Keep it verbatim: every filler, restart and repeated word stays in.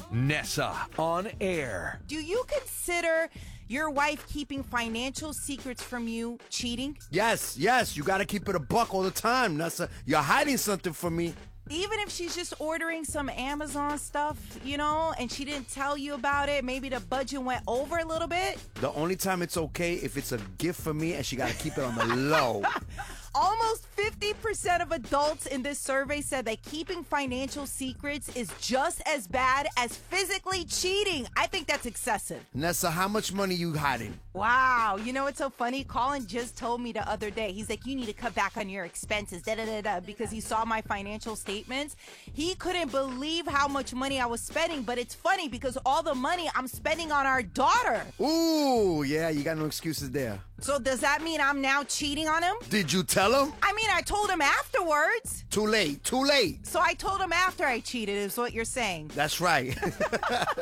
Nessa on air. Do you consider your wife keeping financial secrets from you cheating? Yes, yes. You got to keep it a buck all the time, Nessa. You're hiding something from me. Even if she's just ordering some Amazon stuff, you know, and she didn't tell you about it, maybe the budget went over a little bit? The only time it's okay if it's a gift for me and she got to keep it on the low. Almost fifty percent of adults in this survey said that keeping financial secrets is just as bad as physically cheating. I think that's excessive. Nessa, how much money you hiding? Wow. You know what's so funny? Colin just told me the other day. He's like, you need to cut back on your expenses, da da da da, because he saw my financial statements. He couldn't believe how much money I was spending, but it's funny because all the money I'm spending on our daughter. Ooh, yeah, you got no excuses there. So does that mean I'm now cheating on him? Did you tell him? I mean, I told him afterwards. Too late, too late. So I told him after I cheated is what you're saying. That's right.